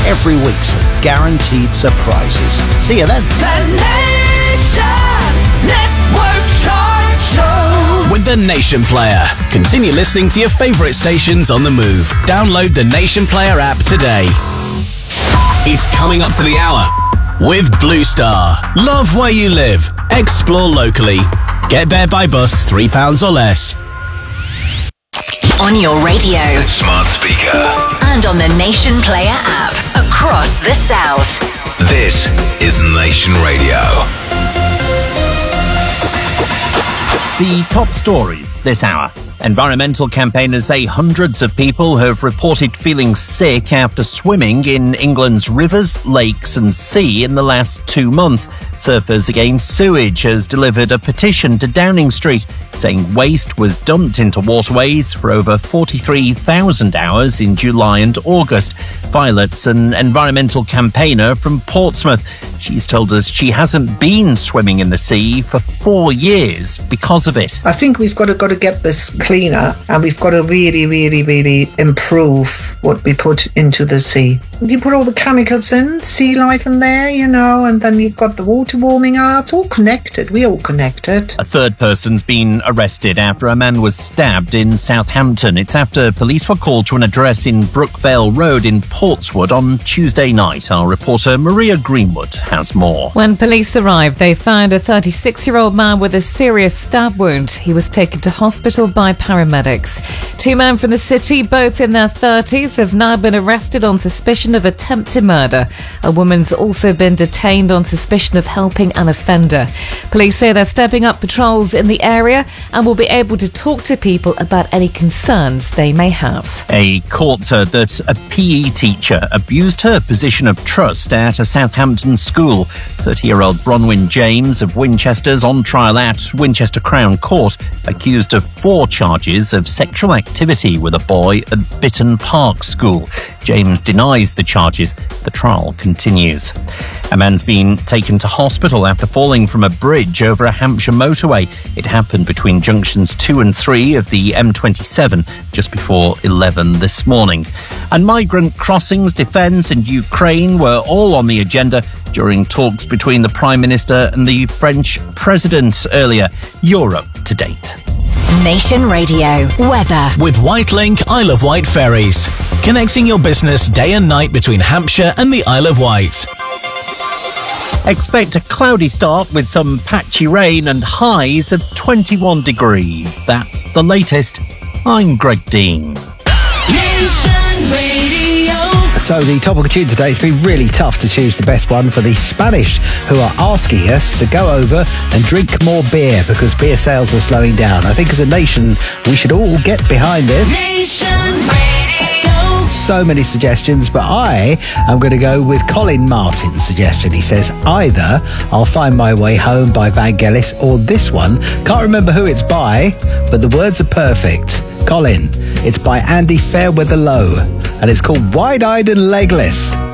every week some guaranteed surprises. See you then. The Nation Network Chart Show with the Nation Player. Continue listening to your favourite stations on the move. Download the Nation Player app today. It's coming up to the hour with Blue Star. Love where you live. Explore locally. Get there by bus, £3 or less. On your radio, smart speaker, and on the Nation Player app across the South. This is Nation Radio. The top stories this hour. Environmental campaigners say hundreds of people have reported feeling sick after swimming in England's rivers, lakes and sea in the last 2 months. Surfers Against Sewage has delivered a petition to Downing Street saying waste was dumped into waterways for over 43,000 hours in July and August. Violet's an environmental campaigner from Portsmouth. She's told us she hasn't been swimming in the sea for 4 years because of it. I think we've got to get this cleaner, and we've got to really improve what we put into the sea. You put all the chemicals in, sea life in there, and then you've got the water warming up. It's all connected. We're all connected. A third person's been arrested after a man was stabbed in Southampton. It's after police were called to an address in Brookvale Road in Portswood on Tuesday night. Our reporter Maria Greenwood has more. When police arrived, they found a 36-year-old man with a serious stab wound. He was taken to hospital by paramedics. 2 men from the city, both in their 30s, have now been arrested on suspicion of attempted murder. A woman's also been detained on suspicion of helping an offender. Police say they're stepping up patrols in the area and will be able to talk to people about any concerns they may have. A court heard that a PE teacher abused her position of trust at a Southampton school. 30-year-old Bronwyn James of Winchester's on trial at Winchester Crown Court, accused of 4 charges of sexual activity with a boy at Bitton Park School. James denies the charges. The trial continues. A man's been taken to hospital after falling from a bridge over a Hampshire motorway. It happened between junctions 2 and 3 of the M27 just before 11 this morning. And migrant crossings, defence and Ukraine were all on the agenda during talks between the Prime Minister and the French President earlier. Europe to date. Nation Radio weather with Whitelink Isle of Wight ferries, connecting your business day and night between Hampshire and the Isle of Wight. Expect a cloudy start with some patchy rain and highs of 21 degrees. That's the latest. I'm Greg Dean. Nation Radio. So the topical tune today, it's been really tough to choose the best one for the Spanish, who are asking us to go over and drink more beer because beer sales are slowing down. I think as a nation, we should all get behind this. Nation Radio. So many suggestions, but I am going to go with Colin Martin's suggestion. He says, either I'll Find My Way Home by Vangelis or this one. Can't remember who it's by, but the words are perfect. Colin, it's by Andy Fairweather Low, and it's called Wide-Eyed and Legless.